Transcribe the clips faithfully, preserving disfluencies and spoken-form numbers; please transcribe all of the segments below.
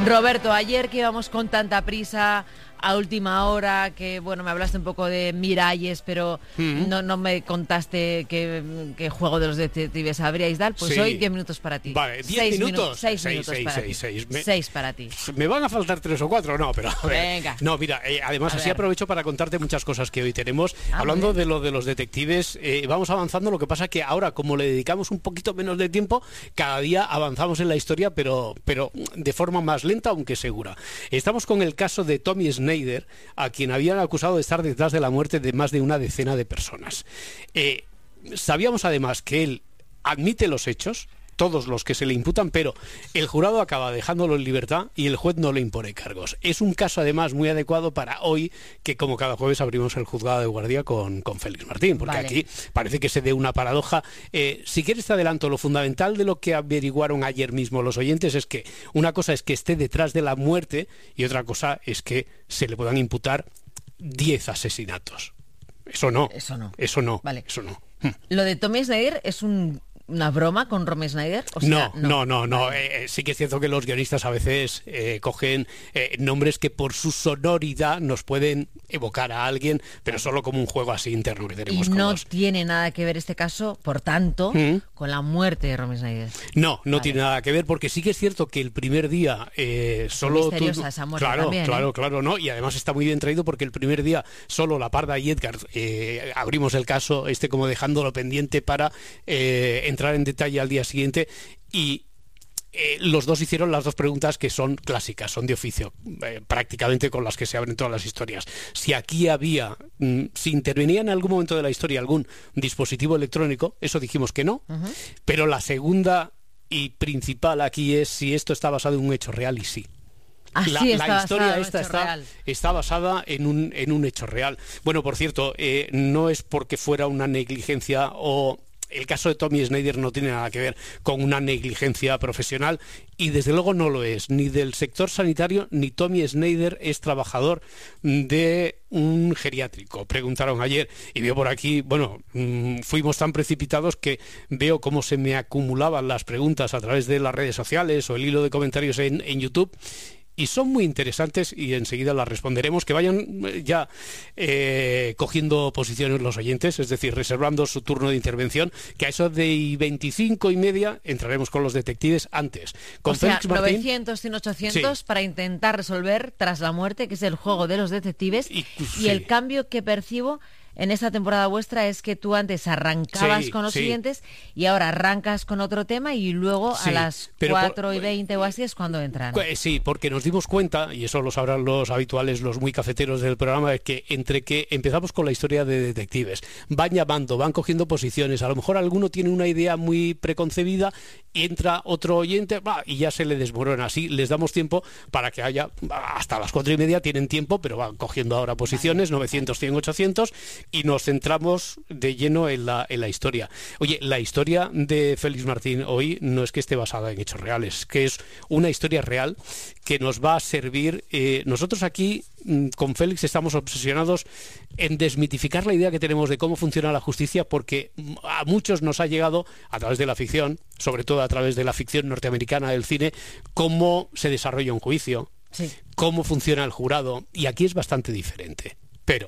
Roberto, ayer que íbamos con tanta prisa, a última hora, que bueno, me hablaste un poco de Miralles, pero mm-hmm. no, no me contaste qué, qué juego de los detectives habríais dar. Pues sí. Hoy diez minutos para ti. Vale, diez minutos. Seis, seis minutos seis, para seis, ti. Seis, me, seis para ti. Me van a faltar tres o cuatro, no, pero a ver. Venga. No, mira, eh, además a así ver. aprovecho para contarte muchas cosas que hoy tenemos. Ah, Hablando de lo de los detectives, eh, vamos avanzando. Lo que pasa que ahora, como le dedicamos un poquito menos de tiempo, cada día avanzamos en la historia, pero, pero de forma más lenta, aunque segura. Estamos con el caso de Tommy Snyder, a quien habían acusado de estar detrás de la muerte de más de una decena de personas. Eh, sabíamos además que él admite los hechos, todos los que se le imputan, pero el jurado acaba dejándolo en libertad y el juez no le impone cargos. Es un caso además muy adecuado para hoy, que como cada jueves abrimos el juzgado de guardia con, con Félix Martín, porque vale. Aquí parece que se dé una paradoja. Eh, si quieres te adelanto, lo fundamental de lo que averiguaron ayer mismo los oyentes es que una cosa es que esté detrás de la muerte y otra cosa es que se le puedan imputar diez asesinatos. Eso no. Eso no. Eso no. Vale. Eso no. Lo de Tommy Snyder es un... ¿Una broma con Romy Schneider? O sea, no, no, no, no, no. Vale. Eh, sí que es cierto que los guionistas a veces eh, cogen eh, nombres que por su sonoridad nos pueden evocar a alguien, pero solo como un juego así interno que tenemos. Y con no los... tiene nada que ver este caso, por tanto, ¿Mm? con la muerte de Romy Schneider. No, no vale. tiene nada que ver, porque sí que es cierto que el primer día eh, solo... misteriosa tú... esa muerte claro, también, claro, ¿eh? claro, no. Y además está muy bien traído porque el primer día solo la Parda y Edgar eh, abrimos el caso este como dejándolo pendiente para eh, entrar en detalle al día siguiente y eh, los dos hicieron las dos preguntas que son clásicas, son de oficio, eh, prácticamente con las que se abren todas las historias. Si aquí había, mm, si intervenía en algún momento de la historia algún dispositivo electrónico, eso dijimos que no, uh-huh. Pero la segunda y principal aquí es si esto está basado en un hecho real y sí. Ah, la, sí, la historia esta está, está basada en un, en un hecho real. Bueno, por cierto, eh, no es porque fuera una negligencia o... El caso de Tommy Snyder no tiene nada que ver con una negligencia profesional y desde luego no lo es, ni del sector sanitario, ni Tommy Snyder es trabajador de un geriátrico. Preguntaron ayer y veo por aquí, bueno, mmm, fuimos tan precipitados que veo cómo se me acumulaban las preguntas a través de las redes sociales o el hilo de comentarios en, en YouTube. Y son muy interesantes y enseguida las responderemos. Que vayan ya eh, cogiendo posiciones los oyentes, es decir, reservando su turno de intervención, que a eso de veinticinco y media entraremos con los detectives antes. Con o sea, Félix Martín, novecientos, cien, ochocientos sí. Para intentar resolver Tras la muerte, que es el juego de los detectives. Y, y sí. El cambio que percibo en esta temporada vuestra es que tú antes arrancabas sí, con los sí. siguientes y ahora arrancas con otro tema y luego sí, a las cuatro y veinte o así es cuando entran. Sí, porque nos dimos cuenta, y eso lo sabrán los habituales, los muy cafeteros del programa, es que entre que empezamos con la historia de detectives, van llamando, van cogiendo posiciones, a lo mejor alguno tiene una idea muy preconcebida, entra otro oyente bah, y ya se le desmorona. Así les damos tiempo para que haya, hasta las cuatro y media tienen tiempo, pero van cogiendo ahora posiciones, vale. novecientos, cien, ochocientos, y nos centramos de lleno en la, en la historia. Oye, la historia de Félix Martín hoy no es que esté basada en hechos reales, que es una historia real que nos va a servir. Eh, nosotros aquí con Félix estamos obsesionados en desmitificar la idea que tenemos de cómo funciona la justicia, porque a muchos nos ha llegado a través de la ficción, sobre todo a través de la ficción norteamericana del cine, cómo se desarrolla un juicio, sí. Cómo funciona el jurado, y aquí es bastante diferente. Pero,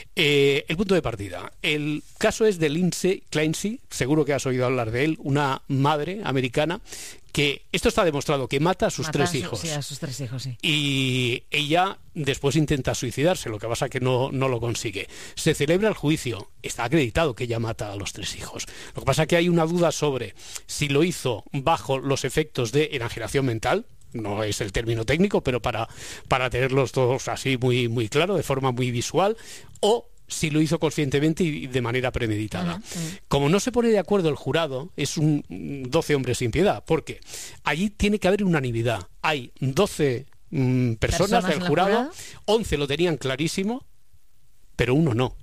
eh, el punto de partida. El caso es de Lindsay Clancy, seguro que has oído hablar de él, una madre americana que, esto está demostrado, que mata a sus mata tres a su, hijos. Sí, a sus tres hijos, sí. Y ella después intenta suicidarse, lo que pasa que no, no lo consigue. Se celebra el juicio, está acreditado que ella mata a los tres hijos. Lo que pasa que hay una duda sobre si lo hizo bajo los efectos de enajenación mental. No es el término técnico, pero para, para tenerlos todos así muy, muy claro, de forma muy visual, o si lo hizo conscientemente y de manera premeditada. Uh-huh, uh-huh. Como no se pone de acuerdo el jurado, es un doce hombres sin piedad, porque allí tiene que haber unanimidad. Hay doce mm, personas, personas del jurado, jurado, once lo tenían clarísimo, pero uno no.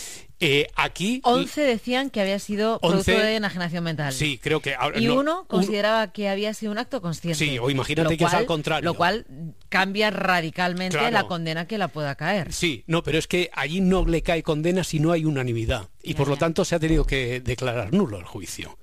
Eh, aquí once decían que había sido once, producto de enajenación mental. Sí, creo que ahora, y no, uno consideraba un, que había sido un acto consciente. Sí, o imagínate lo que cual, es al contrario. Lo cual cambia radicalmente claro. La condena que la pueda caer. Sí, no, pero es que allí no le cae condena si no hay unanimidad. Y ya, por ya. lo tanto se ha tenido que declarar nulo el juicio.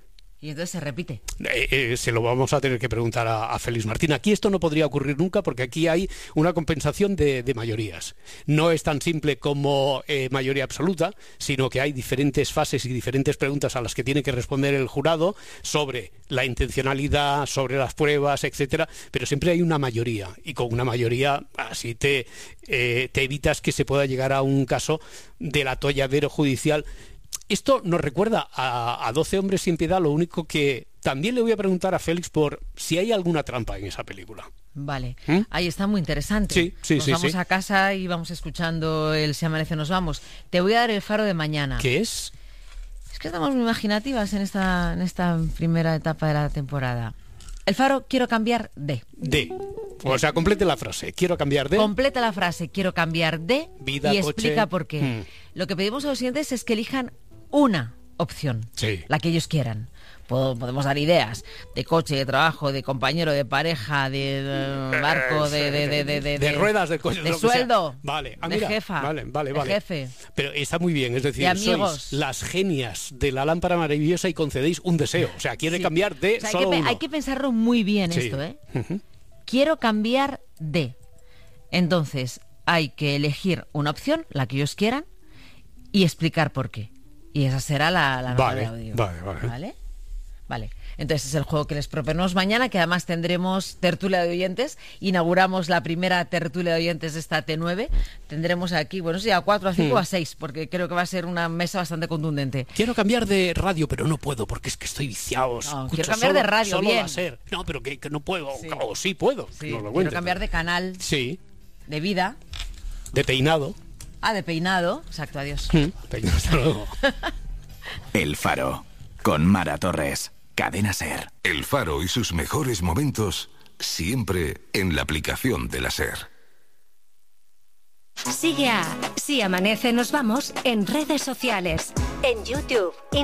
Y entonces se repite. Eh, eh, se lo vamos a tener que preguntar a, a Félix Martín. Aquí esto no podría ocurrir nunca porque aquí hay una compensación de, de mayorías. No es tan simple como eh, mayoría absoluta, sino que hay diferentes fases y diferentes preguntas a las que tiene que responder el jurado sobre la intencionalidad, sobre las pruebas, etcétera. Pero siempre hay una mayoría y con una mayoría así te, eh, te evitas que se pueda llegar a un caso del atolladero judicial. Esto nos recuerda a, a doce hombres sin piedad, lo único que también le voy a preguntar a Félix por si hay alguna trampa en esa película. Vale, ¿Mm? Ahí está muy interesante. Sí, sí, nos sí, vamos sí. a casa y vamos escuchando el Si amanece nos vamos. Te voy a dar el faro de mañana. ¿Qué es? Es que estamos muy imaginativas en esta, en esta primera etapa de la temporada. El faro, quiero cambiar de. De. O sea, complete la frase. Quiero cambiar de. Completa la frase, quiero cambiar de. Vida, y coche. explica por qué. Mm. Lo que pedimos a los siguientes es que elijan una opción. Sí. La que ellos quieran. Podemos dar ideas de coche, de trabajo, de compañero, de pareja, de, de barco, de de, de, de, de, de ruedas, de coche, de lo que sueldo, sea. Vale. Ah, de mira. jefa, Vale, vale, de vale. jefe. Pero está muy bien, es decir, De amigos. sois las genias de la lámpara maravillosa y concedéis un deseo. O sea, quiere Sí. cambiar de O sea, hay, solo que, pe- uno. hay que pensarlo muy bien Sí. esto, ¿eh? Ujú. Quiero cambiar de. Entonces, hay que elegir una opción, la que ellos quieran, y explicar por qué. Y esa será la, la nota Vale, de audio. vale, vale. ¿Vale? Vale. Entonces es el juego que les proponemos mañana, que además tendremos tertulia de oyentes. Inauguramos la primera tertulia de oyentes de esta T nueve. Tendremos aquí, bueno, sí, a cuatro, a cinco, Hmm. a seis, porque creo que va a ser una mesa bastante contundente. Quiero cambiar de radio, pero no puedo porque es que estoy viciado. No, Escucho quiero cambiar solo- de radio, solo bien. láser. No, pero que, que no puedo. Sí. O sí puedo. Sí, que nos lo quiero cuentes. cambiar de canal, Sí, de vida. de peinado. Ah, de peinado. Exacto, adiós. Mm, peinado, hasta luego. El Faro, con Mara Torres, Cadena SER. El Faro y sus mejores momentos siempre en la aplicación de la SER. Sigue a Si amanece nos vamos en redes sociales, en YouTube,